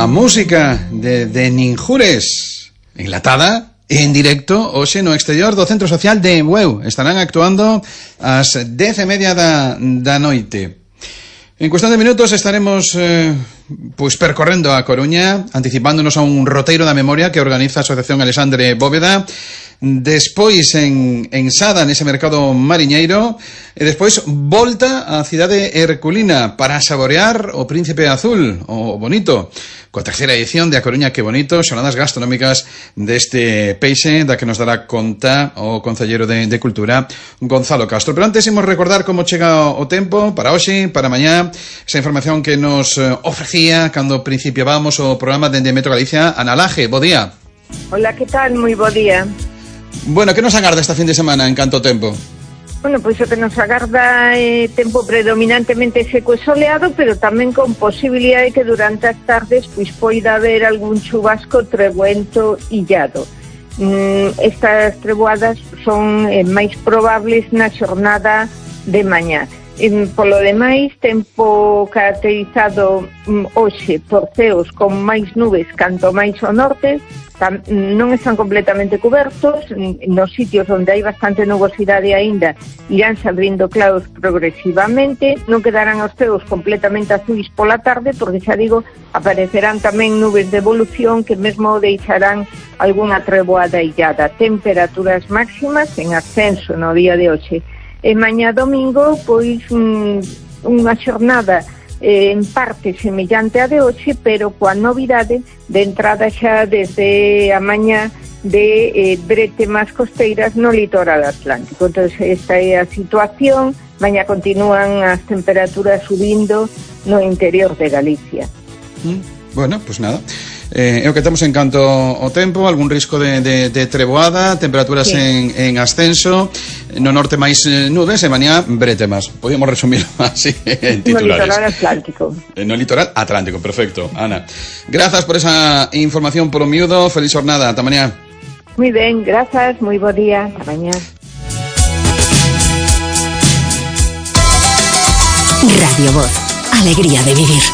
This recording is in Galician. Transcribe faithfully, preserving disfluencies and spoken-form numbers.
A música de, de Ninjures, enlatada en directo hoxe no exterior do Centro Social de Bueu. Estarán actuando ás dez e media da, da noite. En cuestión de minutos estaremos eh, pues percorrendo a Coruña, anticipándonos a un roteiro da memoria que organiza a Asociación Alexandre Bóveda. Despois en, en Sada, nese mercado mariñeiro, e despois volta á cidade herculina para saborear o Príncipe Azul, o bonito, coa terceira edición de A Coruña que bonito, xornadas gastronómicas deste peixe, da que nos dará conta o concelleiro de, de Cultura, Gonzalo Castro. Pero antes imos recordar como chega o tempo para hoxe, para mañá, esa información que nos ofrecía cando principiábamos o programa dende Metro Galicia. Ana Laje, bo día. Hola, que tal? Moi bo día. Bueno, que nos agarda esta fin de semana en canto tempo? Bueno, pois o que nos agarda é eh, tempo predominantemente seco e soleado, pero tamén con posibilidade que durante as tardes pois poida haber algún chubasco trebuento illado. Mm, estas treboadas son eh, máis probables na xornada de mañá. E, polo demais, tempo caracterizado mm, hoxe por ceos con máis nubes canto máis ao norte. Tam, non están completamente cobertos, nos sitios onde hai bastante nubosidade aínda iránse abrindo claros progresivamente, non quedarán os ceos completamente azuis pola tarde, porque xa digo, aparecerán tamén nubes de evolución que mesmo deixarán algunha treboada illada. Temperaturas máximas en ascenso no día de hoxe. E mañá domingo, pois, unha xornada en parte semellante a de hoxe, pero coa novidade de entrada xa desde a mañá de eh, bretemas costeiras no litoral atlántico. Entón, esta é a situación. Mañá continúan as temperaturas subindo no interior de Galicia. Mm, bueno, pues nada. Eh, é o que temos en canto ao tempo, algún risco de, de, de treboada, temperaturas sí. en, en ascenso, no norte máis eh, nubes e mañá bretemas. Podíamos resumirlo así en titulares. No litoral atlántico. Eh, no litoral atlántico, perfecto, Ana. Grazas por esa información polo miúdo, feliz jornada, ata mañá. Moi ben, grazas, moi bo día, ata mañá. Radio Voz, alegría de vivir.